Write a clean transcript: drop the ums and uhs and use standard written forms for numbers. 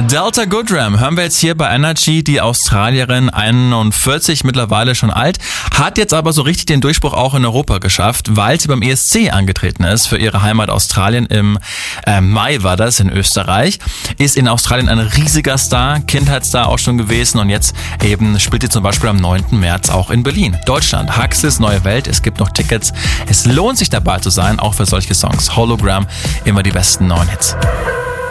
Delta Goodrem hören wir jetzt hier bei Energy. Die Australierin, 41, mittlerweile schon alt, hat jetzt aber so richtig den Durchbruch auch in Europa geschafft, weil sie beim ESC angetreten ist für ihre Heimat Australien. Im Mai war das in Österreich. Ist in Australien ein riesiger Star, Kindheitsstar auch schon gewesen und jetzt eben spielt sie zum Beispiel am 9. März auch in Berlin. Deutschland, Haxis, Neue Welt, es gibt noch Tickets. Es lohnt sich dabei zu sein, auch für solche Songs. Hologram, immer die besten neuen Hits.